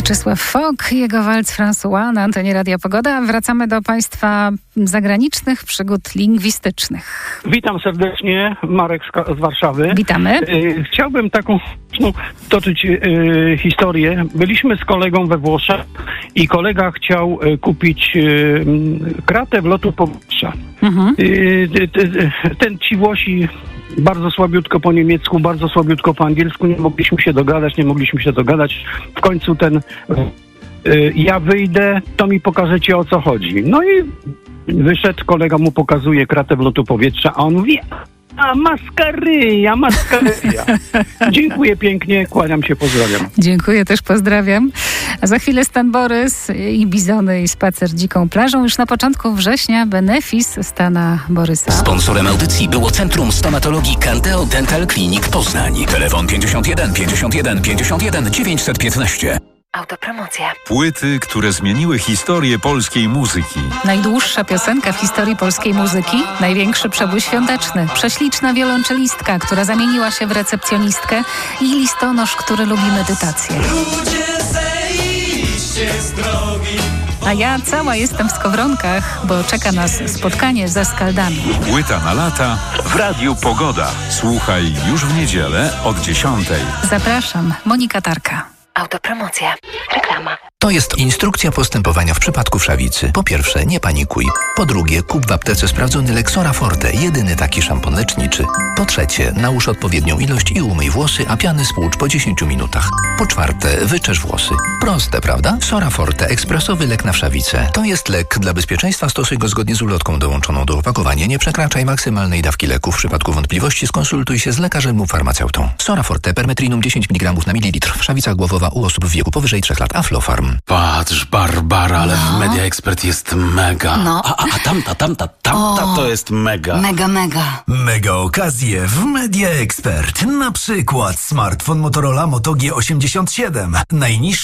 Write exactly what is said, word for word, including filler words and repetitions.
Mieczysław Fok, jego walc François na antenie Radia Pogoda. Wracamy do państwa zagranicznych przygód lingwistycznych. Witam serdecznie, Marek z, z Warszawy. Witamy. Chciałbym taką no, toczyć e, historię. Byliśmy z kolegą we Włoszech i kolega chciał e, kupić e, kratę wlotu powietrza. Mhm. E, ten ci Włosi bardzo słabiutko po niemiecku, bardzo słabiutko po angielsku, nie mogliśmy się dogadać, nie mogliśmy się dogadać. W końcu ten y, ja wyjdę, to mi pokażecie, o co chodzi. No i wyszedł, kolega mu pokazuje kratę wlotu powietrza, a on mówi: a maskaryja, maskaryja. Dziękuję pięknie, kłaniam się, pozdrawiam. Dziękuję, też pozdrawiam. A za chwilę Stan Borys i bizony i spacer dziką plażą. Już na początku września benefis Stana Borysa. Sponsorem audycji było Centrum Stomatologii Canteo Dental Clinic Poznań. Telefon pięćdziesiąt jeden pięćdziesiąt jeden pięćdziesiąt jeden dziewięćset piętnaście. Autopromocja. Płyty, które zmieniły historię polskiej muzyki. Najdłuższa piosenka w historii polskiej muzyki, największy przebój świąteczny, prześliczna wiolonczelistka, która zamieniła się w recepcjonistkę i listonosz, który lubi medytację. Ludzie, zejdźcie z drogi. A ja cała jestem w skowronkach, bo czeka nas spotkanie ze skaldami. Płyta na lata w Radiu Pogoda. Słuchaj już w niedzielę od dziesiątej. Zapraszam, Monika Tarka. Autopromocja. Reklama. To jest instrukcja postępowania w przypadku wszawicy. Po pierwsze, nie panikuj. Po drugie, kup w aptece sprawdzony Lexora Forte, jedyny taki szampon leczniczy. Po trzecie, nałóż odpowiednią ilość i umyj włosy, a piany spłucz po dziesięciu minutach. Po czwarte, wyczesz włosy. Proste, prawda? Sora Forte, ekspresowy lek na wszawicę. To jest lek. Dla bezpieczeństwa stosuj go zgodnie z ulotką dołączoną do opakowania. Nie przekraczaj maksymalnej dawki leku. W przypadku wątpliwości skonsultuj się z lekarzem lub farmaceutą. Sora Forte, permetrinum dziesięć miligramów na mililitr. Wszawica głowowa u osób w wieku powyżej trzech lat. Aflofarm. Patrz, Barbara, ale No. w Media Expert jest mega. No. A, a, a tamta, tamta, tamta O. to jest mega. Mega, mega. Mega okazje w Media Expert. Na przykład smartfon Motorola Moto G osiemdziesiąt siedem. Najniższy